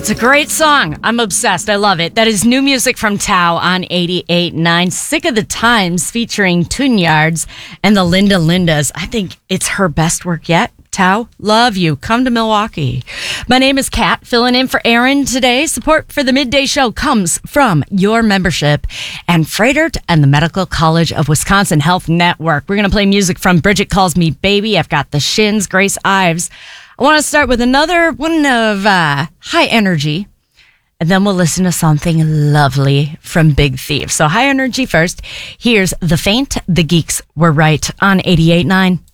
It's a great song. I'm obsessed. I love it. That is new music from Tao on 88.9. Sick of the Times featuring Tune-Yards and the Linda Lindas. I think it's her best work yet. Tao, love you. Come to Milwaukee. My name is Kat, filling in for Aaron today. Support for the midday show comes from your membership and Freighter and the Medical College of Wisconsin Health Network. We're going to play music from Bridget Calls Me Baby. I've got the Shins, Grace Ives. I want to start with another one of High Energy, and then we'll listen to something lovely from Big Thief. So High Energy first. Here's The Faint, The Geeks Were Right on 88.9.